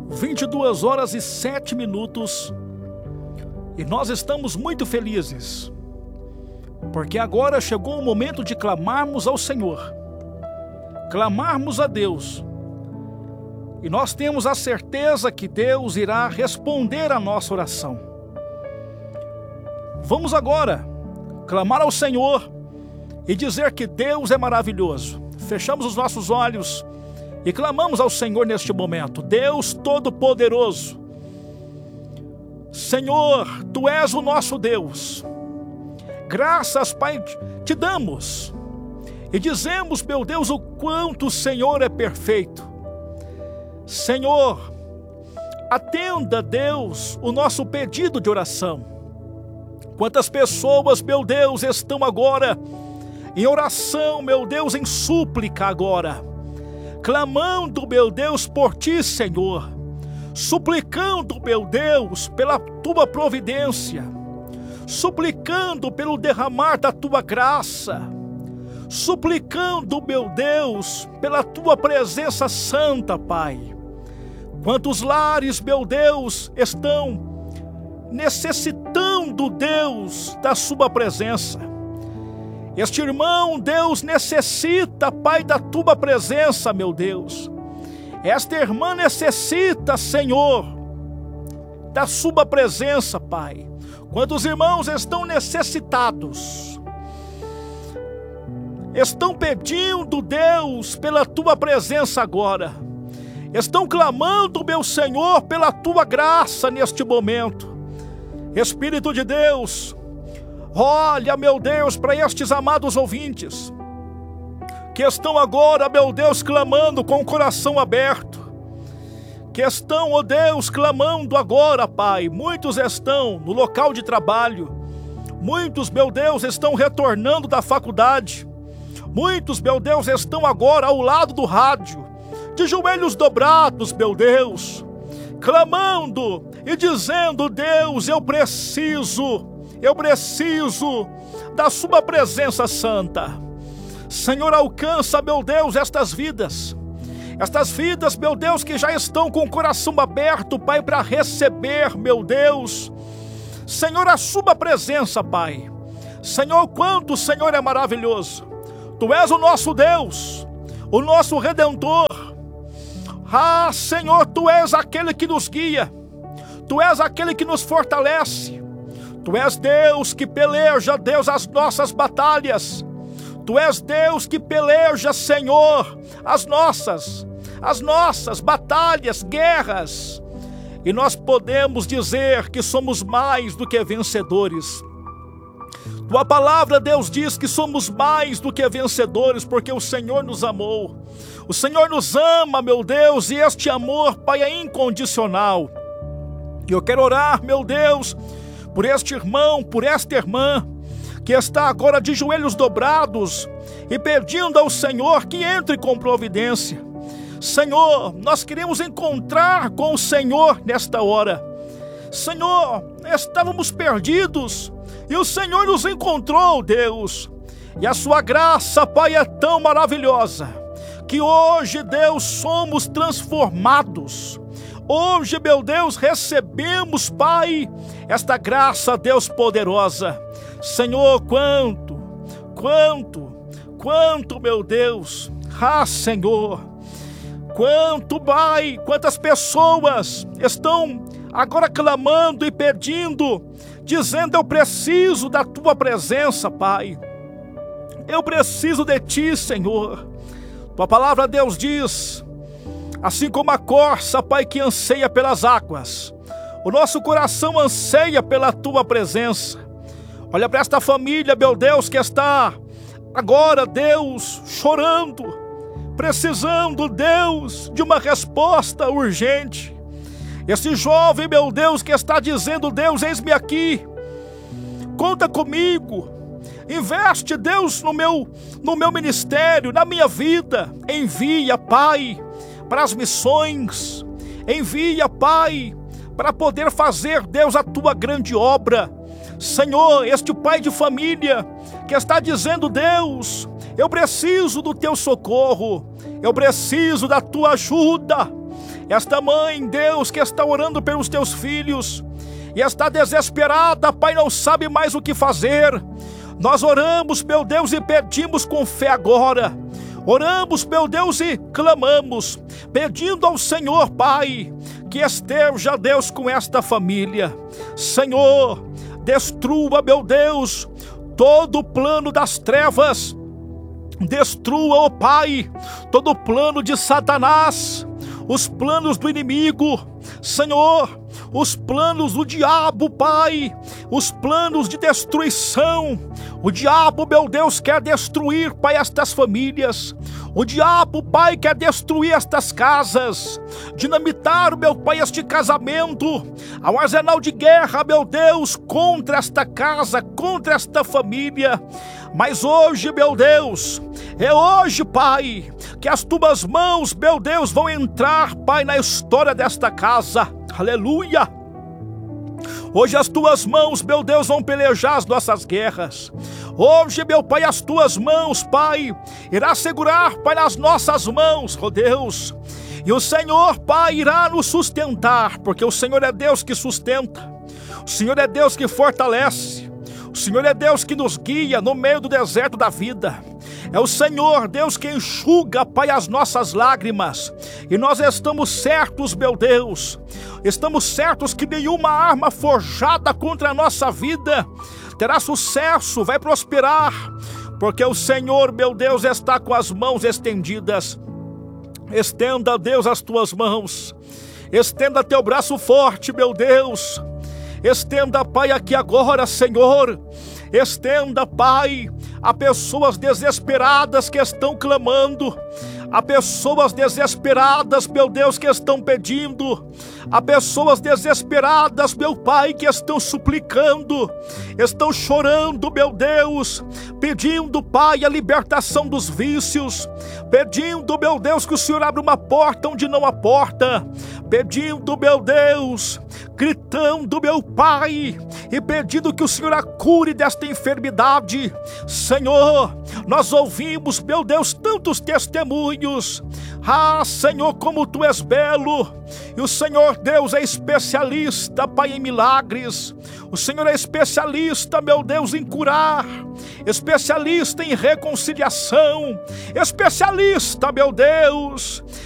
22h07 e nós estamos muito felizes, porque agora chegou o momento de clamarmos ao Senhor, clamarmos a Deus, e nós temos a certeza que Deus irá responder a nossa oração. Vamos agora clamar ao Senhor e dizer que Deus é maravilhoso. Fechamos os nossos olhos e clamamos ao Senhor neste momento. Deus Todo-Poderoso, Senhor, Tu és o nosso Deus. Graças, Pai, Te damos e dizemos, meu Deus, o quanto o Senhor é perfeito. Senhor, atenda, Deus, o nosso pedido de oração. Quantas pessoas, meu Deus, estão agora em oração, meu Deus, em súplica agora, clamando, meu Deus, por Ti, Senhor, suplicando, meu Deus, pela Tua providência, suplicando pelo derramar da Tua graça, suplicando, meu Deus, pela Tua presença santa, Pai. Quantos lares, meu Deus, estão necessitando, Deus, da Sua presença. Este irmão, Deus, necessita, Pai, da Tua presença, meu Deus. Esta irmã necessita, Senhor, da Sua presença, Pai. Quantos irmãos estão necessitados, estão pedindo, Deus, pela Tua presença agora, estão clamando, meu Senhor, pela Tua graça neste momento. Espírito de Deus, olha, meu Deus, para estes amados ouvintes, que estão agora, meu Deus, clamando com o coração aberto, que estão, ó Deus, clamando agora, Pai. Muitos estão no local de trabalho, muitos, meu Deus, estão retornando da faculdade, muitos, meu Deus, estão agora ao lado do rádio, de joelhos dobrados, meu Deus, clamando e dizendo, Deus, eu preciso da Sua presença santa. Senhor, alcança, meu Deus, estas vidas, meu Deus, que já estão com o coração aberto, Pai, para receber, meu Deus, Senhor, a Sua presença, Pai. Senhor, quanto o Senhor é maravilhoso. Tu és o nosso Deus, o nosso Redentor. Ah, Senhor, Tu és aquele que nos guia, Tu és aquele que nos fortalece, Tu és Deus que peleja, Deus, as nossas batalhas, Tu és Deus que peleja, Senhor, as nossas batalhas, guerras, e nós podemos dizer que somos mais do que vencedores. Tua palavra, Deus, diz que somos mais do que vencedores, porque o Senhor nos amou, o Senhor nos ama, meu Deus, e este amor, Pai, é incondicional. E eu quero orar, meu Deus, por este irmão, por esta irmã, que está agora de joelhos dobrados e pedindo ao Senhor que entre com providência. Senhor, nós queremos encontrar com o Senhor nesta hora. Senhor, estávamos perdidos e o Senhor nos encontrou, Deus. E a Sua graça, Pai, é tão maravilhosa que hoje, Deus, somos transformados. Hoje, meu Deus, recebemos, Pai, esta graça, Deus, poderosa. Senhor, quanto, meu Deus, Senhor, quanto, Pai, quantas pessoas estão agora clamando e pedindo, dizendo, eu preciso da Tua presença, Pai, eu preciso de Ti, Senhor. Tua palavra, Deus, diz, assim como a corça, Pai, que anseia pelas águas, o nosso coração anseia pela Tua presença. Olha para esta família, meu Deus, que está agora, Deus, chorando, precisando, Deus, de uma resposta urgente. Esse jovem, meu Deus, que está dizendo, Deus, eis-me aqui, conta comigo, investe, Deus, no meu ministério, na minha vida, envia, Pai, para as missões, envia, Pai, para poder fazer, Deus, a Tua grande obra. Senhor, este pai de família que está dizendo, Deus, eu preciso do Teu socorro, eu preciso da Tua ajuda, esta mãe, Deus, que está orando pelos teus filhos e está desesperada, Pai, não sabe mais o que fazer. Nós oramos, meu Deus, e pedimos com fé agora. Oramos, meu Deus, e clamamos, pedindo ao Senhor, Pai, que esteja, Deus, com esta família. Senhor, destrua, meu Deus, todo o plano das trevas. Destrua, ó Pai, todo o plano de Satanás, os planos do inimigo, Senhor, os planos do diabo, Pai, os planos de destruição. O diabo, meu Deus, quer destruir, Pai, estas famílias. O diabo, Pai, quer destruir estas casas, dinamitar, meu Pai, este casamento. Há um arsenal de guerra, meu Deus, contra esta casa, contra esta família. Mas hoje, meu Deus, é hoje, Pai, que as tuas mãos, meu Deus, vão entrar, Pai, na história desta casa. Aleluia! Hoje as tuas mãos, meu Deus, vão pelejar as nossas guerras. Hoje, meu Pai, as tuas mãos, Pai, irá segurar, Pai, nas nossas mãos, ó Deus. E o Senhor, Pai, irá nos sustentar, porque o Senhor é Deus que sustenta. O Senhor é Deus que fortalece. O Senhor é Deus que nos guia no meio do deserto da vida. É o Senhor, Deus, que enxuga, Pai, as nossas lágrimas. E nós estamos certos, meu Deus, estamos certos que nenhuma arma forjada contra a nossa vida terá sucesso, vai prosperar, porque o Senhor, meu Deus, está com as mãos estendidas. Estenda, Deus, as tuas mãos. Estenda teu braço forte, meu Deus. Estenda, Pai, aqui agora, Senhor. Estenda, Pai, a pessoas desesperadas que estão clamando. Há pessoas desesperadas, meu Deus, que estão pedindo. Há pessoas desesperadas, meu Pai, que estão suplicando. Estão chorando, meu Deus, pedindo, Pai, a libertação dos vícios. Pedindo, meu Deus, que o Senhor abra uma porta onde não há porta. Pedindo, meu Deus, gritando, meu Pai, e pedindo que o Senhor a cure desta enfermidade. Senhor, nós ouvimos, meu Deus, tantos testemunhos. Ah, Senhor, como Tu és belo. E o Senhor, Deus, é especialista, Pai, em milagres. O Senhor é especialista, meu Deus, em curar. Especialista em reconciliação. Especialista, meu Deus,